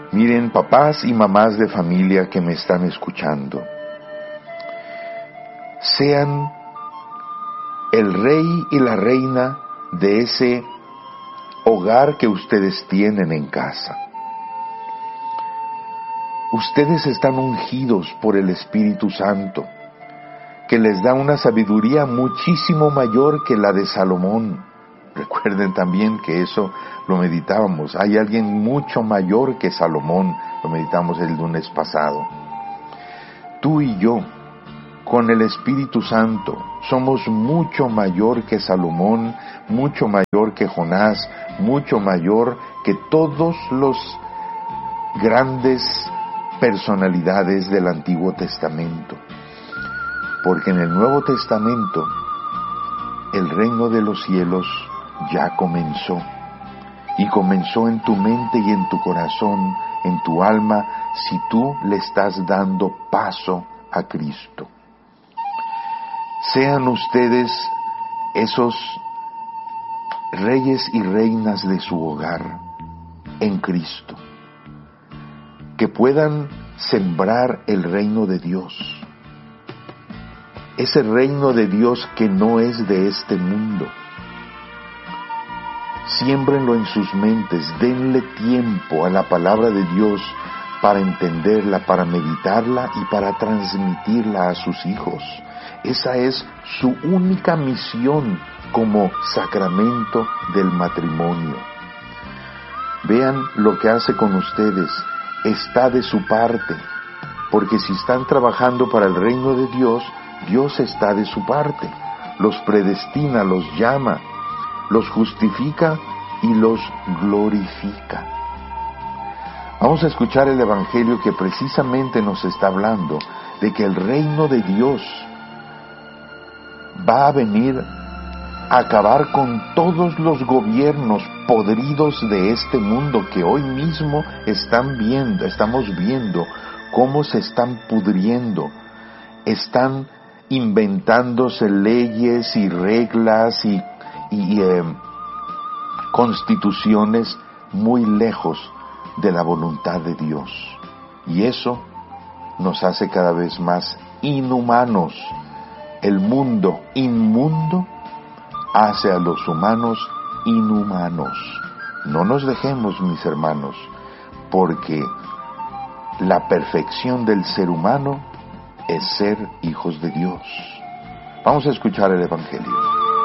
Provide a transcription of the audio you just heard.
Miren, papás y mamás de familia que me están escuchando, sean el rey y la reina de ese hogar que ustedes tienen en casa. Ustedes están ungidos por el Espíritu Santo, que les da una sabiduría muchísimo mayor que la de Salomón. Recuerden también que eso lo meditábamos. Hay alguien mucho mayor que Salomón, lo meditamos el lunes pasado. Tú y yo, con el Espíritu Santo, somos mucho mayor que Salomón, mucho mayor que Jonás, mucho mayor que todos los grandes personalidades del Antiguo Testamento. Porque en el Nuevo Testamento, el reino de los cielos ya comenzó. Y comenzó en tu mente y en tu corazón, en tu alma, si tú le estás dando paso a Cristo. Sean ustedes esos reyes y reinas de su hogar en Cristo, que puedan sembrar el reino de Dios, ese reino de Dios que no es de este mundo. Siémbrenlo en sus mentes, denle tiempo a la palabra de Dios para entenderla, para meditarla y para transmitirla a sus hijos. Esa es su única misión como sacramento del matrimonio. Vean lo que hace con ustedes, está de su parte, porque si están trabajando para el reino de Dios, Dios está de su parte, los predestina, los llama, los justifica y los glorifica. Vamos a escuchar el Evangelio que precisamente nos está hablando de que el reino de Dios va a venir a acabar con todos los gobiernos podridos de este mundo que hoy mismo estamos viendo cómo se están pudriendo, están inventándose leyes y reglas y constituciones muy lejos de la voluntad de Dios. Y eso nos hace cada vez más inhumanos. El mundo inmundo hace a los humanos inhumanos. No nos dejemos, mis hermanos, porque la perfección del ser humano es ser hijos de Dios. Vamos a escuchar el Evangelio.